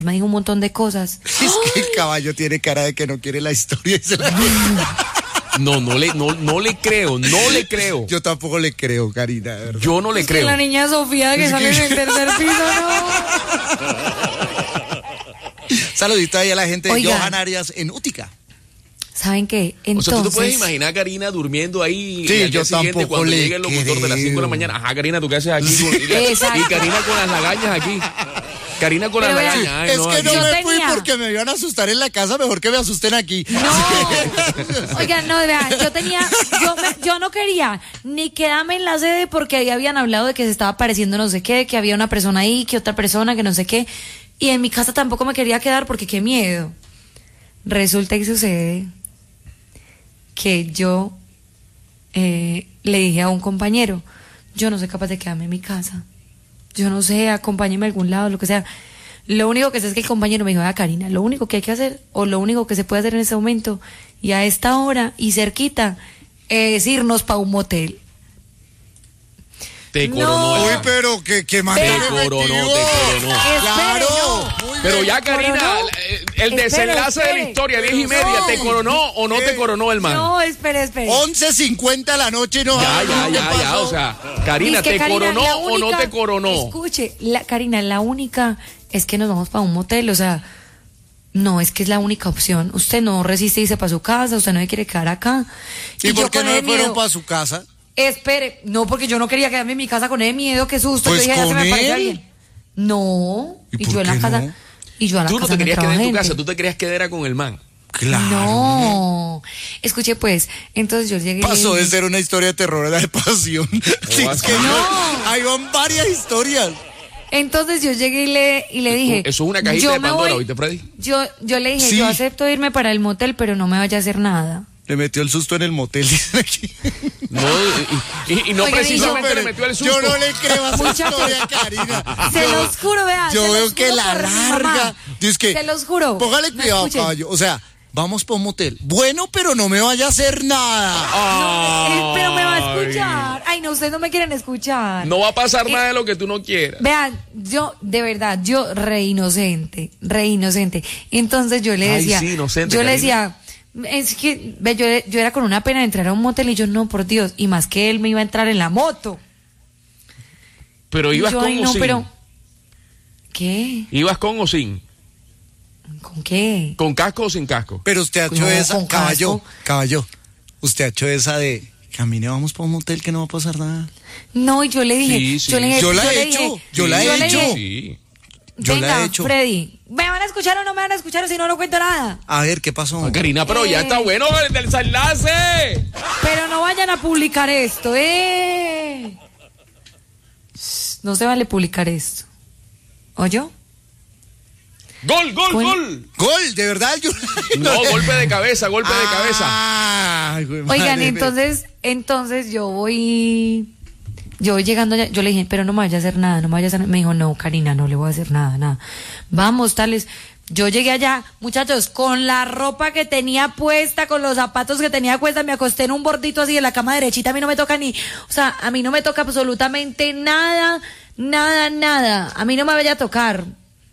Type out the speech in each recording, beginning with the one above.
me dijo un montón de cosas. Es que el caballo tiene cara de que no quiere la historia y se la... No le creo. Yo tampoco le creo, Karina, de verdad. Yo no le creo. La niña Sofía que sale en el tercer piso, no. Saludito ahí a la gente de Oigan. Johan Arias en Útica. ¿Saben qué? Entonces, O sea, tú te puedes imaginar a Karina durmiendo ahí Sí, y al yo día siguiente tampoco cuando le llegue el locutor de las 5 de la mañana. Ajá, Karina, ¿tú qué haces aquí? Exacto. Y Karina con las lagañas aquí. Karina con Pero las vean, lagañas. Ay, Es no, que aquí. no Yo me fui tenía- porque me iban a asustar en la casa, mejor que me asusten aquí. No, oigan, no, vean, yo no quería ni quedarme en la sede porque ahí habían hablado de que se estaba apareciendo no sé qué, que había una persona ahí, que otra persona, que no sé qué, y en mi casa tampoco me quería quedar porque qué miedo. Resulta que sucede que yo le dije a un compañero, yo no soy capaz de quedarme en mi casa, yo no sé, acompáñeme a algún lado, lo que sea. Lo único que sé es que el compañero me dijo, Karina, lo único que hay que hacer, o lo único que se puede hacer en ese momento, y a esta hora, y cerquita, es irnos para un motel. Te No. coronó. Uy, ella. pero que man Te tan coronó, efectivo. te coronó. Claro. Espere, Muy Pero bien. ya, Karina, ¿Coronó? el desenlace de la Espere. historia, 10:30, No. ¿te coronó o no te coronó el man? No, espere. 11:50 de la noche no Ya, ¿qué ya, pasó? o sea, Karina, Dice que ¿te Karina, coronó la o no única- te coronó? Escuche, Karina, la única es que nos vamos para un motel, o sea, no, es que es la única opción. Usted no resiste irse para su casa, usted no se quiere quedar acá. ¿Y yo por qué con no ese fueron miedo- para su casa? Espere, no, porque yo no quería quedarme en mi casa con ese miedo, qué susto. Pues yo dije, ya se con me aparece él. alguien. No, ¿Y y por yo en la qué casa, no? y yo a la Tú no casa te querías quedar en tu entraba casa, gente. tú te querías quedar con el man. Claro. No, escuche pues, entonces yo llegué. Pasó de ser una historia de terror a la de pasión. Sí, es que ahí van varias historias. Entonces yo llegué y le dije. Eso es una cajita yo de me Pandora, voy. ¿oíste, Freddy? Yo le dije, Sí. yo acepto irme para el motel, pero no me vaya a hacer nada. Le metió el susto en el motel, dicen aquí. No, y no Oigan, precisamente Pero le metió el susto. yo no le creo a esa Muchachos, historia, Karina. Se los juro, vean. Yo se veo los que juro la por mi mamá. larga. Dice que, Se los juro. Póngale No, cuidado, escuchen. caballo. O sea, vamos para un motel. Bueno, pero no me vaya a hacer nada. Pero me va a escuchar. Ay, no, ustedes no me quieren escuchar. No va a pasar nada de lo que tú no quieras. Vean, yo, de verdad, yo re inocente. Entonces yo le Ay, decía, sí, inocente, yo le Karina. decía, es que ve, yo era con una pena de entrar a un motel y yo, no, por Dios, y más que él me iba a entrar en la moto. Pero Y ibas yo, con ay, o no, sin. pero, ¿qué? ¿Ibas con o sin? ¿Con qué? ¿Con casco o sin casco? Pero usted ha hecho No, esa, con caballo. casco. Usted ha hecho esa de, camine, vamos para un motel que no va a pasar nada. No, y yo le dije, Sí, sí. yo le dije, Yo la yo he le hecho, dije, yo la he le hecho. dije, Sí. Yo la venga, he hecho. Freddy, ¿me van a escuchar o no me van a escuchar o si no, no cuento nada? A ver, ¿qué pasó? Ah, Karina, pero ya está bueno el desenlace. Pero no vayan a publicar esto, No se vale publicar esto. ¿Oyó? Gol. Gol, de verdad. No, golpe de cabeza, golpe de cabeza. Ay, güey, Oigan, madre. entonces yo voy llegando allá, yo le dije, pero no me vaya a hacer nada, me dijo, no, Karina, no le voy a hacer nada. Vamos, tales. Yo llegué allá, muchachos, con la ropa que tenía puesta, con los zapatos que tenía puesta, me acosté en un bordito así de la cama derechita, a mí no me toca a mí no me toca absolutamente nada, a mí no me vaya a tocar.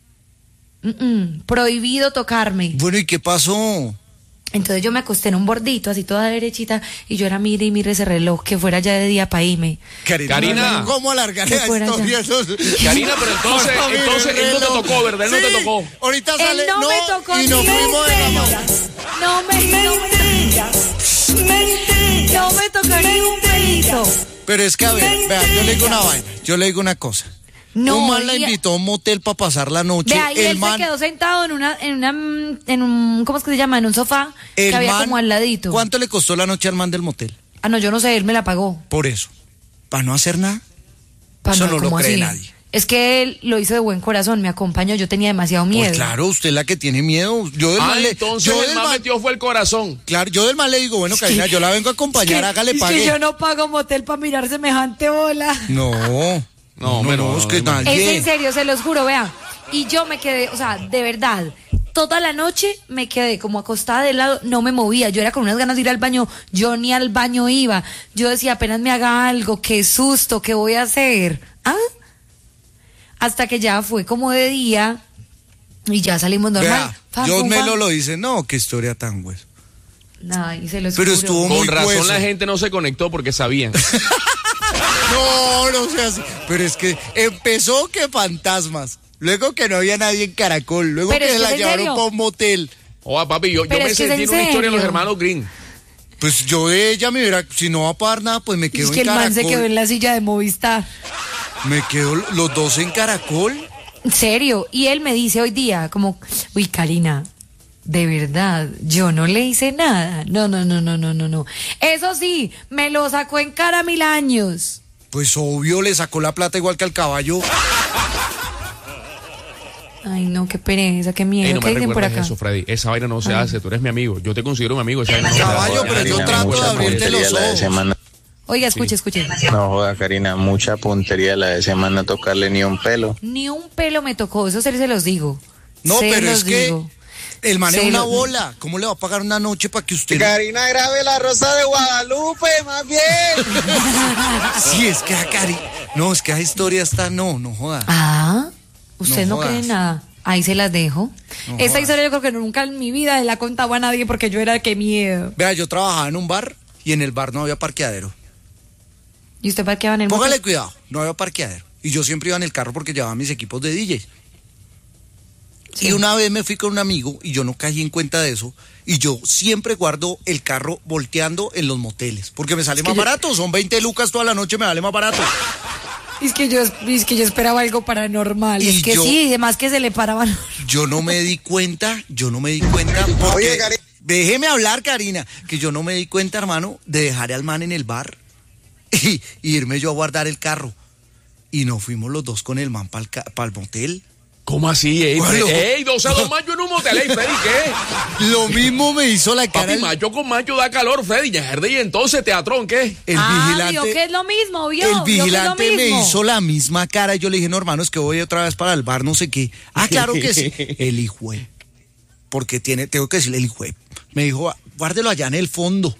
Prohibido tocarme. Bueno, ¿y qué pasó? Entonces yo me acosté en un bordito, así toda derechita, y yo era mire y mire ese reloj, que fuera ya de día para irme. Karina. ¿Cómo alargar Que la fuera historia? Karina, pero entonces él no te tocó, ¿verdad? Él no te tocó. Ahorita Él sale, no me tocó, y nos fuimos de la mano. No me tocó ni un pelito. Pero es que, a ver, vea, yo le digo una vaina, yo le digo una cosa. No, un man la y- invitó a un motel para pasar la noche. De ahí el él man, se quedó sentado en un, ¿cómo es que se llama? En un sofá el que había man, como al ladito. ¿cuánto le costó la noche al man del motel? Ah, no, yo no sé, él me la pagó. Por eso. ¿Para no hacer nada? Pa, Eso no lo ¿cómo cree así? nadie. Es que él lo hizo de buen corazón, me acompañó, yo tenía demasiado miedo. Pues claro, usted es la que tiene miedo. Yo del man le, Entonces yo el del man man- metió fue el corazón. claro, yo del man le digo, bueno, Karina, yo la vengo a acompañar, hágale, es pague. que yo no pago motel para mirar semejante bola. No, es que Es nadie. en serio, se los juro, vean. Y yo me quedé, o sea, de verdad, toda la noche me quedé como acostada de lado, no me movía. Yo era con unas ganas de ir al baño, yo ni al baño iba. Yo decía, apenas me haga algo, qué susto, ¿qué voy a hacer? ¿Ah? Hasta que ya fue como de día, Y ya salimos normal. Vea, John Melo lo dice, no, qué historia tan hueso. Ay, se lo Pero estuvo muy Con razón hueso. la gente no se conectó porque sabían. No sea así. Pero es que empezó que fantasmas. Luego que no había nadie en Caracol. Luego Pero que es que la es en llevaron serio. para un motel. Papi, yo Pero me es que es sentí en en una historia de los serio. hermanos Green. Pues yo de ella me hubiera, si no va a pagar nada, pues me quedo Es en que el Caracol. man se quedó en la silla de Movistar. Me quedo los dos en Caracol. En serio. Y él me dice hoy día, como, uy, Karina, de verdad, yo no le hice nada. No. Eso sí, me lo sacó en cara 1000 años. Pues obvio, le sacó la plata igual que al caballo. Ay, no, qué pereza, qué miedo. No ¿Qué me dicen por recuerdes acá? eso, Freddy. Esa vaina no se hace. Tú eres mi amigo. Yo te considero mi amigo. Esa vaina no se Caballo, hace. pero yo trato de abrirte los ojos. Oiga, escuche. No joda, Karina, mucha puntería la de semana tocarle ni un pelo. Ni un pelo me tocó, eso se los digo. No, Se pero los es que digo. el man es Se una lo- bola. ¿Cómo le va a pagar una noche para que usted... Karina grabe la Rosa de Guadalupe, más bien. Sí, es que a Cari... No, es que a historia está... No joda. Ah, usted No no, cree jodas. nada. Ahí se las dejo. No Esta jodas. historia yo creo que nunca en mi vida la contaba a nadie porque yo era de qué miedo. Vea, yo trabajaba en un bar y en el bar no había parqueadero. ¿Y usted parqueaba en el Póngale motel? cuidado, no había parqueadero. Y yo siempre iba en el carro porque llevaba mis equipos de DJ. Sí. Y una vez me fui con un amigo y yo no caí en cuenta de eso. Y yo siempre guardo el carro volteando en los moteles. Porque me sale que más yo- barato. Son 20 lucas toda la noche, me vale más barato. Es que yo esperaba algo paranormal. Y Es que yo- sí, además que se le paraban. Yo no me di cuenta porque... Oye, Cari- Déjeme hablar, Karina, que yo no me di cuenta, hermano, de dejar al man en el bar y irme yo a guardar el carro. Y nos fuimos los dos con el man para el motel. ¿Cómo así, Bueno. Ey, 12 a 2 mayo en un motel, ey, Freddy, ¿qué? Lo mismo me hizo la cara Papi, mayo con mayo da calor, Freddy. Y entonces, teatrón, ¿qué? el Vio vigilante. que es lo mismo, vio. El vio que es lo vigilante me mismo. hizo la misma cara y yo le dije, no, hermano, es que voy otra vez para el bar, no sé qué. Ah, claro que sí. El hijo de- porque tengo que decirle el hijo de- me dijo, guárdelo allá en el fondo.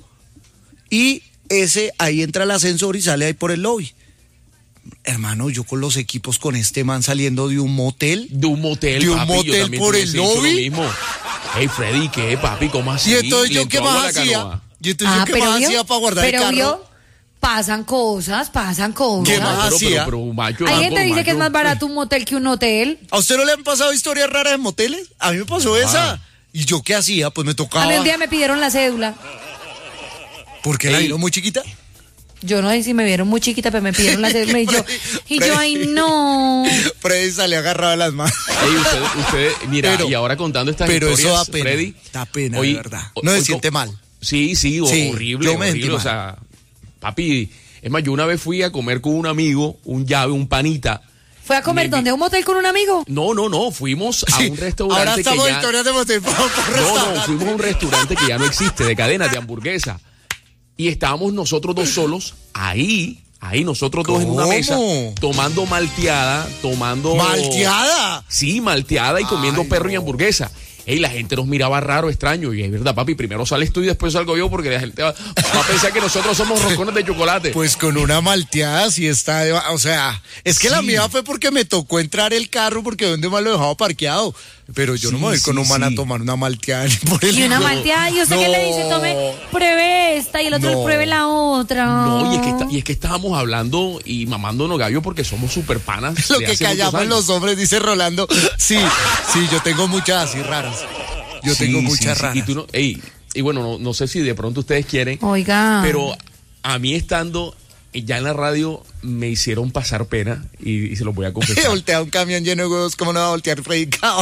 Y ahí entra el ascensor y sale ahí por el lobby. Hermano, yo con los equipos con este man saliendo de un motel. De un motel, ¿De un papi. motel yo también por te el hubiese dicho lobby? lo mismo. Ey, Freddy, ¿qué, papi? ¿Cómo así? Y entonces Le yo entró qué agua a más la hacía. canoa. Y entonces yo qué más hacía para guardar el pero carro. vio, pasan cosas. ¿Qué más Pero, hacía? mayo, Hay va gente con que dice que es mayo. más barato un motel que un hotel. ¿A usted no le han pasado historias raras en moteles? A mí me pasó esa. ¿Y yo qué hacía? Pues me tocaba. A mí un día me pidieron la cédula. ¿Por qué la Ey. vieron muy chiquita? Yo no sé si me vieron muy chiquita, pero me pidieron la cédula y yo, ay, no. Freddy salió agarrado de las manos. Ey, usted, mira, Pero- y ahora contando estas pero eso historias, da pena, Freddy. da pena, hoy- de verdad. No se hoy- siente mal. Sí, Sí, horrible, yo me sentí horrible. O mal. sea, papi, es más, yo una vez fui a comer con un amigo, un llave, un panita. ¿Fue a comer Me- donde? ¿A un motel con un amigo? No, fuimos a Sí, un restaurante ahora estamos que en ya... historias de motel. Por No, restaurante. fuimos a un restaurante que ya no existe, de cadenas, de hamburguesa. Y estábamos nosotros dos solos, ahí nosotros dos en una ¿Cómo? mesa, tomando malteada, tomando... ¡Malteada! Sí, malteada y comiendo Ay, perro y no. hamburguesa. Y la gente nos miraba raro, extraño. Y es verdad, papi, primero sales tú y después salgo yo porque la gente va a pensar que nosotros somos roscones de chocolate. Pues con una malteada sí está, o sea, es que la Sí. mía fue porque me tocó entrar el carro porque donde más lo dejaba parqueado. Pero yo no me voy Sí, con un man a sí. tomar una malteada ni por el Y una no. malteada, y usted que le dice, tome, pruebe esta, y el otro No. pruebe la otra. No, y es que estábamos hablando y mamándonos gallo porque somos super panas. Lo de que hace muchos callamos años. los hombres, dice Rolando. Sí, yo tengo muchas así raras. Yo Sí, tengo sí, muchas sí. raras. Y, tú no, y bueno, no sé si de pronto ustedes quieren, Oiga. pero a mí estando ya en la radio me hicieron pasar pena y se los voy a confesar. Voltea un camión lleno de huevos, ¿cómo no va a voltear Freddy Caballo?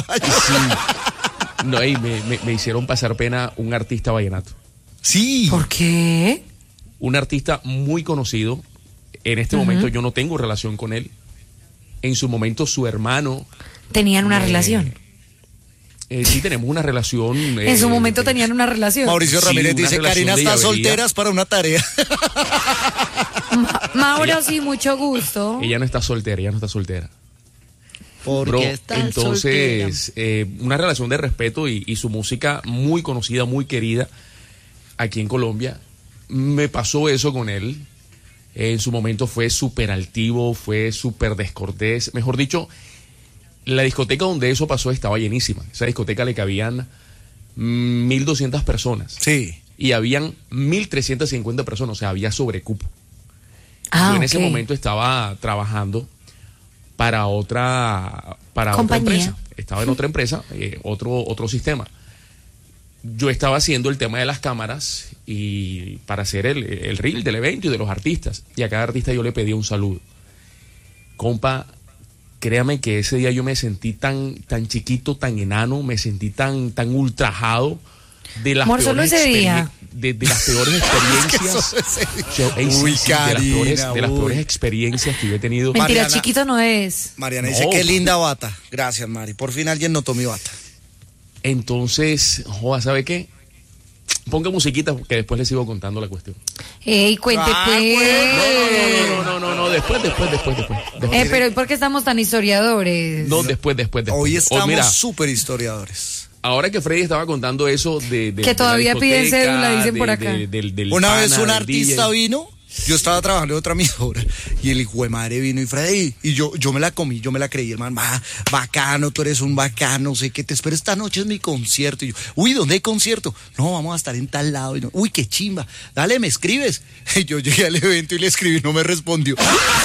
No, me hicieron pasar pena un artista vallenato. Sí. ¿Por qué? Un artista muy conocido. En este momento yo no tengo relación con él. En su momento su hermano. Tenían una relación. Sí, tenemos una relación. En su momento tenían una relación. Mauricio Sí, Ramírez una dice, relación Karina de está llavería. solteras para una tarea. Mauro, sí, mucho gusto. Ella no está soltera. Porque Bro, está entonces, una relación de respeto y su música muy conocida, muy querida aquí en Colombia. Me pasó eso con él. En su momento fue súper altivo, fue súper descortés. Mejor dicho, La discoteca donde eso pasó estaba llenísima. Esa discoteca le cabían 1.200 personas. Sí. Y habían 1.350 personas, o sea, había sobrecupo. Yo en ese momento estaba trabajando para otra empresa. Estaba en otra empresa, otro sistema. Yo estaba haciendo el tema de las cámaras y para hacer el reel del evento y de los artistas. Y a cada artista yo le pedía un saludo. Compa, créame que ese día yo me sentí tan chiquito, tan enano, me sentí tan ultrajado de las peores experiencias. De las peores experiencias que yo he tenido. Mentira, Mariana, chiquito no es. Mariana dice, qué linda bata. Gracias, Mari. Por fin alguien notó mi bata. Entonces, joda, ¿sabe qué? Ponga musiquita que después les sigo contando la cuestión. Ey, cuente pues. No, después. Pero ¿y por qué estamos tan historiadores? No, después. Hoy estamos mira, súper historiadores. ahora que Freddy estaba contando eso de que todavía piden cédula, dicen por acá. Una vez un artista vino, yo estaba trabajando en otra emisora y el hijo de madre vino y Freddy, y yo me la comí, yo me la creí, hermano, bacano, tú eres un bacano, sé que te espero, esta noche es mi concierto. Y yo, uy, ¿dónde hay concierto? No, vamos a estar en tal lado. Y no, uy, qué chimba, dale, me escribes. Y yo llegué al evento y le escribí, no me respondió.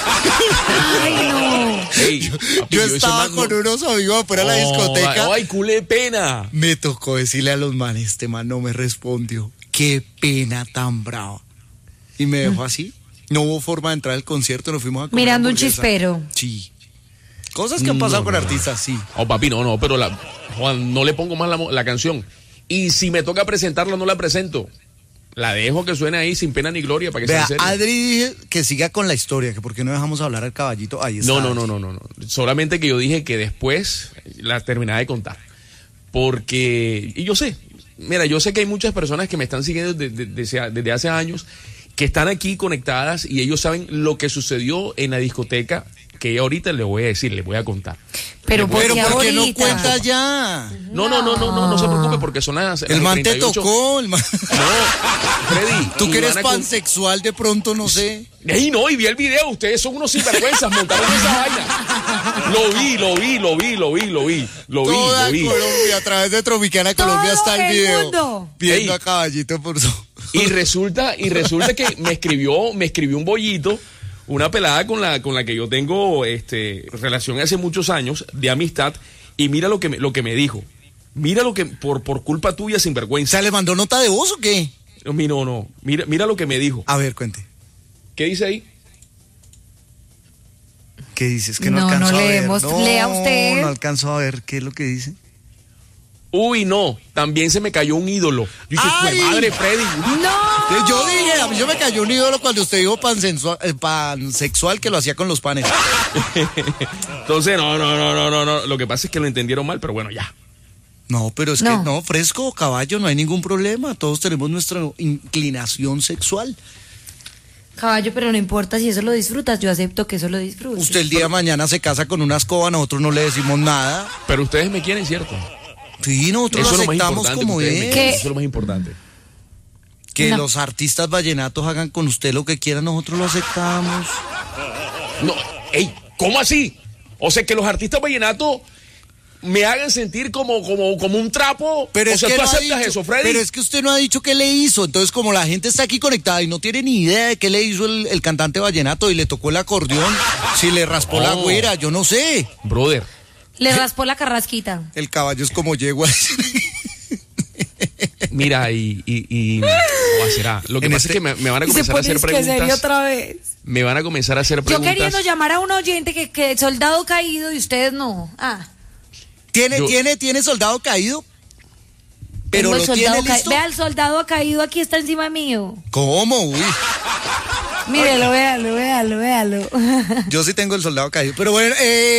Ay, no. Hey, yo estaba con unos amigos afuera de la discoteca. Ay, culé pena. Me tocó decirle a los manes, este man no me respondió. Qué pena tan brava. Y me dejó así. No hubo forma de entrar al concierto, nos fuimos a comer mirando hamburguesa. Un chispero. Sí. Cosas que han pasado con artistas, sí. Oh, papi, no, pero Juan, no le pongo más la canción. Y si me toca presentarla, no la presento. La dejo que suene ahí sin pena ni gloria para que sea en serio. Adri dije que siga con la historia, que por qué no dejamos hablar al caballito. Ahí está. No. Solamente que yo dije que después la terminaba de contar. Porque, y yo sé que hay muchas personas que me están siguiendo desde hace años, que están aquí conectadas y ellos saben lo que sucedió en la discoteca, que ahorita les voy a decir, les voy a contar. Pero ¿por qué no cuentas ya? No se preocupe porque son las el man 38. Te tocó, el man. No, Freddy. Tú que eres pansexual de pronto, no sé. Y vi el video, ustedes son unos sinvergüenzas, montaron esa vaina. Lo vi. Toda Colombia, a través de Tropicana Colombia está el video. Mundo. Viendo a caballito por su... Y resulta que me escribió un bollito, una pelada con la que yo tengo relación hace muchos años de amistad, y mira lo que me dijo. Mira lo que por culpa tuya, sinvergüenza. ¿Se le mandó nota de voz o qué? No. Mira lo que me dijo. A ver, cuente. ¿Qué dice ahí? ¿Qué dices? Que no alcanzo a ver. Lea usted. No alcanzo a ver qué es lo que dice. Uy, no, también se me cayó un ídolo. Yo dije, ¡ay! Madre, Freddy. ¡No! Yo dije, a mí se me cayó un ídolo cuando usted dijo pansexual que lo hacía con los panes. Entonces, no. Lo que pasa es que lo entendieron mal, pero bueno, ya. No, pero es que no, fresco, caballo, no hay ningún problema. Todos tenemos nuestra inclinación sexual. Caballo, pero no importa si eso lo disfrutas, yo acepto que eso lo disfrutes. Usted el día de mañana se casa con una escoba, nosotros no le decimos nada. Pero ustedes me quieren, ¿cierto? Sí, nosotros lo aceptamos como es. Eso es lo más importante. Que los artistas vallenatos hagan con usted lo que quieran, nosotros lo aceptamos. No, ¿cómo así? O sea, que los artistas vallenatos me hagan sentir como un trapo. Pero o sea, ¿tú aceptas eso, Freddy? Pero es que usted no ha dicho qué le hizo. Entonces, como la gente está aquí conectada y no tiene ni idea de qué le hizo el cantante vallenato y le tocó el acordeón, si le raspó la güera, yo no sé. Brother. Le raspó la carrasquita. El caballo es como yegua. Mira, y será. Lo que pasa es que me van a comenzar a hacer preguntas. ¿Serio otra vez? Me van a comenzar a hacer preguntas. Yo queriendo llamar a un oyente que soldado caído y ustedes no. ¿Tiene soldado caído? Pero lo tiene listo. Vea, el soldado caído aquí está encima mío. ¿Cómo? Uy. Mírelo, véalo. Yo sí tengo el soldado caído. Pero bueno,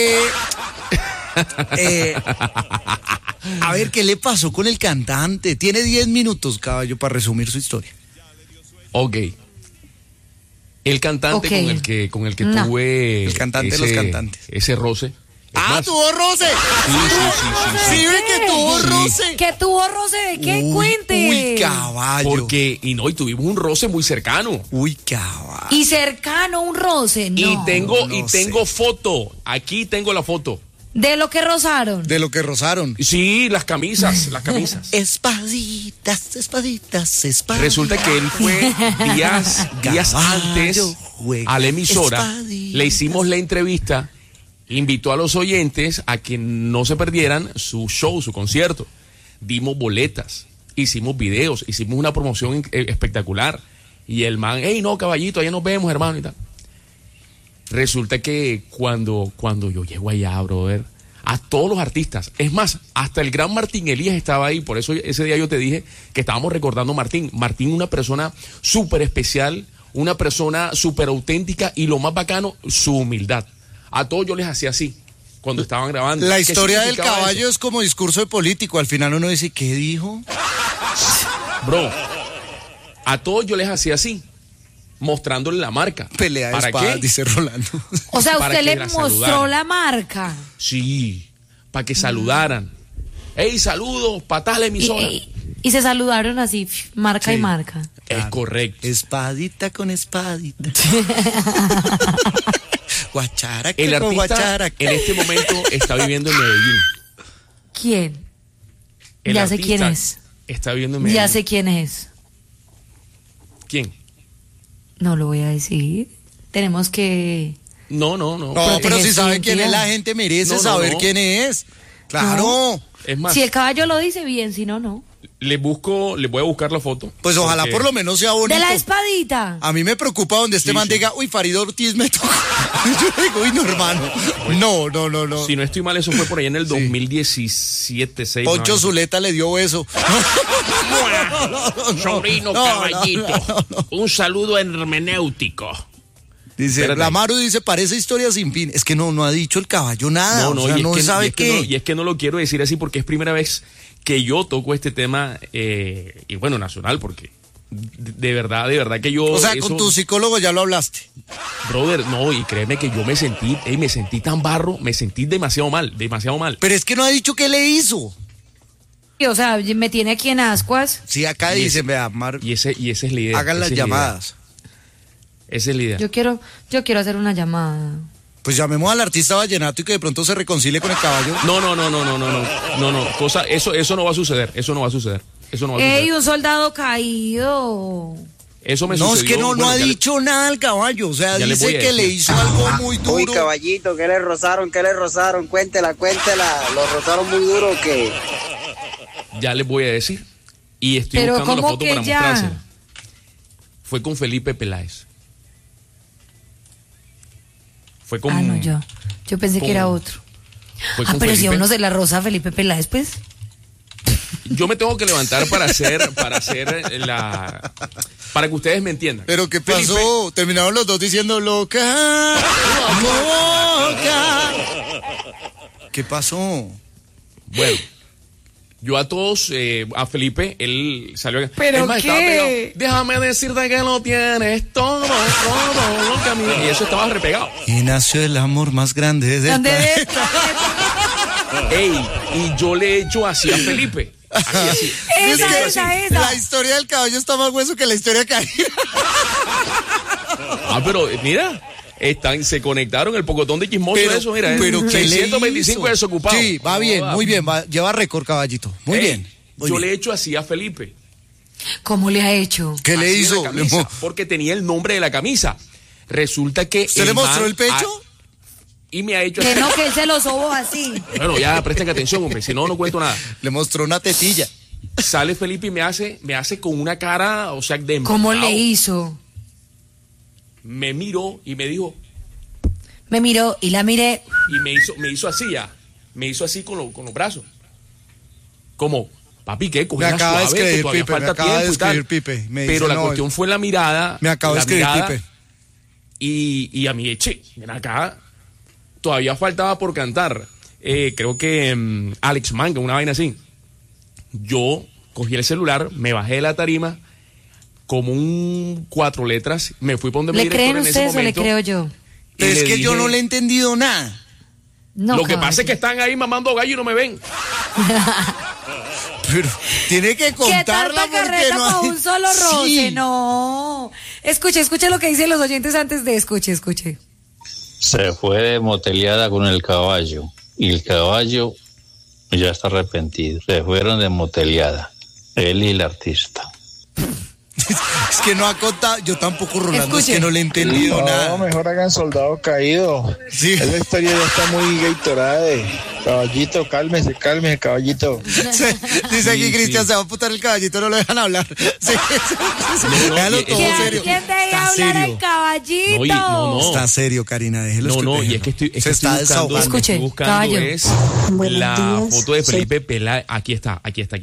a ver, ¿qué le pasó con el cantante? Tiene 10 minutos, caballo, para resumir su historia. Ok. El cantante con el que tuve... El cantante de los cantantes. Ese roce. ¿Tuvo roce? Sí, ve que tuvo roce. ¿Que tuvo roce de qué? Cuente. Uy, caballo. Y tuvimos un roce muy cercano. Uy, caballo. Y cercano un roce, no. Y tengo foto. Aquí tengo la foto. De lo que rozaron. De lo que rozaron. Sí, las camisas. Espaditas. Resulta que él fue días antes a la emisora, le hicimos la entrevista, invitó a los oyentes a que no se perdieran su show, su concierto. Dimos boletas, hicimos videos, hicimos una promoción espectacular. Y el man, hey, no, caballito, allá nos vemos, hermano, y tal. Resulta que cuando yo llego allá, brother, a todos los artistas, es más, hasta el gran Martín Elías estaba ahí, por eso ese día yo te dije que estábamos recordando a Martín. Martín, una persona súper especial, una persona súper auténtica y lo más bacano, su humildad. A todos yo les hacía así cuando estaban grabando. La historia del caballo es como discurso de político, al final uno dice, ¿qué dijo? Bro, a todos yo les hacía así, mostrándole la marca. Pelea de espadas, dice Rolando. O sea, usted le mostró la marca. Sí, para que saludaran. Hey, saludos, para tal emisora. Y se saludaron así, marca y marca. Es correcto. Espadita con espadita. Guachara el con artista guachara. En este momento está viviendo en Medellín. ¿Quién? Ya sé quién es. Está viviendo en Medellín. Ya sé quién es. ¿Quién? No lo voy a decir. Tenemos que... No. No, pero si sabe quién es, la gente merece saber quién es. Claro. No. Es más, si el caballo lo dice bien, si no, no. Les voy a buscar la foto. Pues ojalá por lo menos sea bonito. De la espadita. A mí me preocupa donde este man diga, uy, Farid Ortiz me tocó. Yo digo, uy, no, hermano. No. Si no estoy mal, eso fue por allá en el 2017, 6. Poncho Zuleta le dio beso. Sobrino caballito. Un saludo hermenéutico. Dice, la Maru dice, parece historia sin fin. Es que no ha dicho el caballo nada. No sabe qué. Y es que no lo quiero decir así porque es primera vez que yo toco este tema, y bueno, nacional, porque de verdad que yo... O sea, con tu psicólogo ya lo hablaste. Brother, no, y créeme que yo me sentí tan barro, me sentí demasiado mal. Pero es que no ha dicho qué le hizo. O sea, me tiene aquí en ascuas. Sí, acá dicen, vea, Maru. Y esa es la idea. Hagan las llamadas. Esa es la idea. Yo quiero hacer una llamada. Pues llamemos al artista vallenato y que de pronto se reconcilie con el caballo. No. Eso no va a suceder. ¡Ey, un soldado caído! Eso me sucedió. No, es que no ha dicho nada al caballo. O sea, dice que le hizo algo muy duro. Uy, caballito, ¿qué le rozaron? Cuéntela. ¿Lo rozaron muy duro o qué? Ya les voy a decir. Y estoy buscando la foto para mostrársela. Fue con Felipe Peláez. No, yo pensé que era otro. Pero Felipe. Si a uno se la roza a Felipe Peláez, pues. Yo me tengo que levantar para que ustedes me entiendan. ¿Pero qué pasó? Felipe. Terminaron los dos diciendo loca. ¿Qué pasó? Bueno, yo a todos, a Felipe, él salió. ¿Pero más, qué? Déjame decirte que lo tienes todo lo que a mí. Y eso estaba repegado. Y nació el amor más grande de Ey, y yo le he hecho así a Felipe. Así. Esa. La historia del caballo está más hueso que la historia caída. Pero mira, se conectaron el pocotón de chismoso de eso, mira. Pero 625 desocupados. Sí, va bien, muy bien, lleva récord, caballito. Muy bien. Yo le he hecho así a Felipe. ¿Cómo le ha hecho? ¿Qué le hizo? Porque tenía el nombre de la camisa. Resulta que... ¿Usted le mostró el pecho? Y me ha hecho... Que no, que él se lo sobó así. Bueno, ya presten atención, hombre, si no cuento nada. Le mostró una tetilla. Sale Felipe y me hace con una cara, o sea, de empujado. ¿Cómo le hizo? Me miró y me dijo... Me miró y la miré. Y me hizo así ya. Me hizo así con los brazos. Como, papi, ¿qué? Me acaba de escribir Pipe, Pero la cuestión fue la mirada. Me acaba de escribir Pipe. Y a mí, ven acá... Todavía faltaba por cantar. Creo que Alex Manga, una vaina así. Yo cogí el celular, me bajé de la tarima, como un 4 letras, me fui por donde me director en ese momento. ¿Le creo yo? Pero es que yo no le he entendido nada. No, lo que pasa es que están ahí mamando gallo y no me ven. Pero tiene que contarla porque no hay... un solo roce. Sí. No. Escuche lo que dicen los oyentes antes de escuche. Se fue de moteleada con el caballo. y el caballo ya está arrepentido. Se fueron de moteleada, él y el artista. Es que no ha contado, yo tampoco, Rolando, es que no le he entendido nada. No, mejor hagan Soldado Caído. Sí. La historia ya está muy Gatorade. Caballito, cálmese, caballito. Dice aquí Cristian, se va a putar el caballito, no lo dejan hablar. Sí. Déjalo todo serio. ¿Quién te deja hablar al caballito? No. Está serio, Karina, déjelo. No, y es que estoy buscando, Escuche, estoy buscando caballo. es la foto de Felipe Peláez. Aquí está.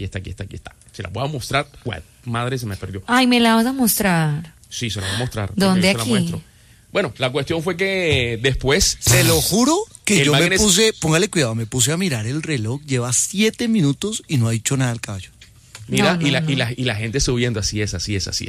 Se la voy a mostrar. Bueno, madre, se me perdió. Ay, ¿me la vas a mostrar? Sí, se la voy a mostrar. ¿Dónde Se la aquí? muestro. Bueno, la cuestión fue que después... Se lo juro que el yo me Magnes- puse, póngale cuidado, me puse a mirar el reloj, lleva 7 minutos y no ha dicho nada el caballo. Mira, No, y la gente subiendo, así es.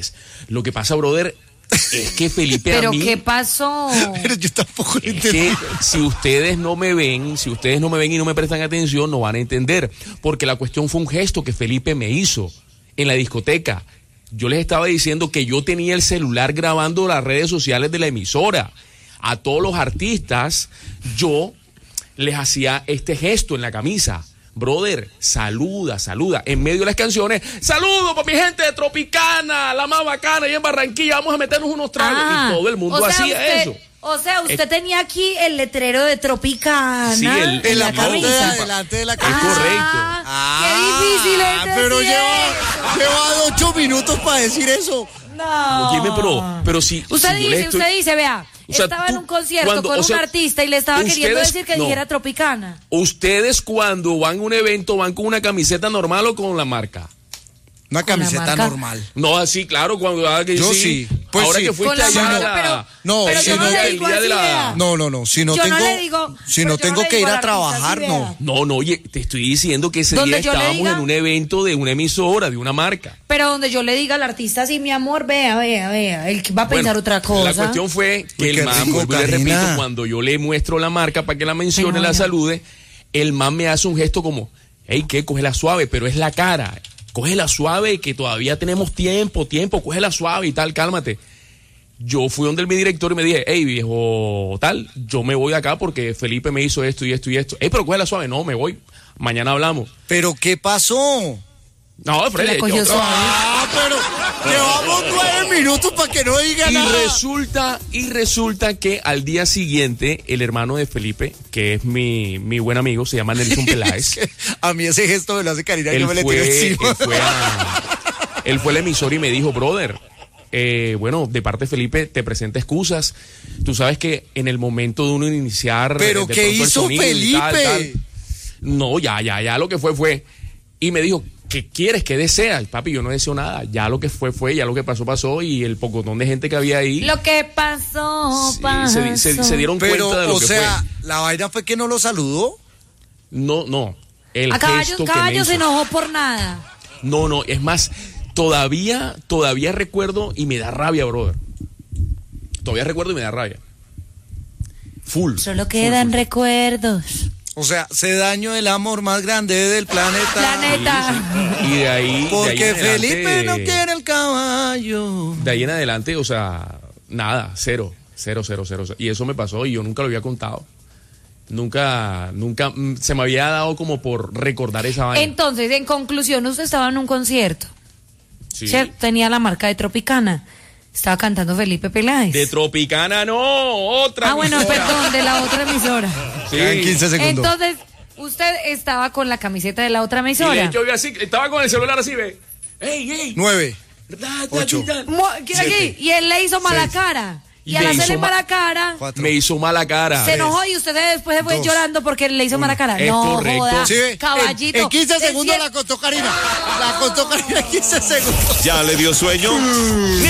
Lo que pasa, brother, es que Felipe ¿Pero a mí... qué pasó? Pero yo tampoco lo Es entendí. que si ustedes no me ven y no me prestan atención, no van a entender. Porque la cuestión fue un gesto que Felipe me hizo en la discoteca. Yo les estaba diciendo que yo tenía el celular grabando las redes sociales de la emisora. A todos los artistas, yo les hacía este gesto en la camisa. Brother, saluda. En medio de las canciones, saludo por mi gente de Tropicana, la más bacana, y en Barranquilla vamos a meternos unos tragos. Y todo el mundo hacía eso. O sea, usted tenía aquí el letrero de Tropicana. Sí, En la parte de camisa. adelante de la Es camisa. correcto. Qué difícil es pero decir lleva 8 minutos para decir eso. No. Óyeme, pero si... Usted si yo le estoy- dice, vea, O sea, estaba tú, en un concierto cuando- con o sea, un artista y le estaba queriendo ustedes- decir que no. dijera Tropicana. Ustedes cuando van a un evento, ¿van con una camiseta normal o con la marca? Una Con la camiseta marca. normal. No, así, claro, cuando... Yo sí. Pues ahora sí. que fuiste Con la allá... marca, la- No, pero si yo no no le le el digo día de así, la... vea. No, si no Yo tengo, no le digo, si pero no yo tengo no le que digo ir al a trabajar, artista, sí, no. vea. No, oye, te estoy diciendo que ese Donde día yo le estábamos diga- en un evento de una emisora, de una marca. Pero donde yo le diga al artista, sí, mi amor, vea, él va a pensar Bueno, otra cosa. La cuestión fue que Uy, el qué man, rico, vuelvo y le Karina. repito, cuando yo le muestro la marca para que la mencione, Venga, la venga. salude, el man me hace un gesto como, hey, ¿qué? Cógela suave, pero es la cara. Cógela suave, que todavía tenemos tiempo, cógela suave y tal, cálmate. Yo fui donde mi director y me dije, hey, viejo, tal, yo me voy de acá porque Felipe me hizo esto y esto y esto. Hey, pero cógela suave, no, me voy, mañana hablamos. ¿Pero qué pasó? No, La Freddy, cogió suave. Pero llevamos 9 minutos para que no diga nada. Y resulta que al día siguiente, el hermano de Felipe, que es mi buen amigo, se llama Nelson Peláez. A mí ese gesto me lo hace Karina y él yo me le tiro encima. él fue al emisor y me dijo, brother, bueno, de parte de Felipe te presenta excusas. Tú sabes que en el momento de uno iniciar... ¿Pero de qué pronto el hizo sonido y Felipe? No, ya, lo que fue. Y me dijo, ¿qué quieres que desea? Papi, yo no deseo nada. Ya lo que fue, ya lo que pasó. Y el pocotón de gente que había ahí... Lo que pasó, sí, pasó. se dieron Pero, cuenta de lo o que sea, fue. la vaina fue que no lo saludó. No. El A gesto que me caballo hizo. se enojó por nada. No, es más, todavía recuerdo y me da rabia, brother. Todavía recuerdo y me da rabia. Full. Solo quedan recuerdos. O sea, se dañó el amor más grande del planeta. Y de ahí. Porque de ahí en adelante- Felipe no quiere el caballo. De ahí en adelante, o sea, nada, cero. Y eso me pasó y yo nunca lo había contado. Nunca se me había dado como por recordar esa vaina. Entonces, en conclusión, usted estaba en un concierto. Sí. ¿Cierto? Tenía la marca de Tropicana. Estaba cantando Felipe Peláez. De Tropicana, no, otra. bueno, emisora. perdón, de la otra emisora. Sí. Quedan 15 segundos. Entonces, usted estaba con la camiseta de la otra Y de emisora. hecho, yo así, estaba con el celular así, ve. ¡Ey! 9. 8. ¿Quién aquí? 7, Y él le hizo mala 6, cara. Y y al me hacerle hizo mala cara, 4. Me hizo mala cara. se enojó y usted después se fue 2, llorando porque le hizo mala cara. Es No, correcto. joda, Sí, caballito. en 15 Es segundos cierto. la contó Karina. La contó Karina en 15 segundos. ¿Ya le dio sueño?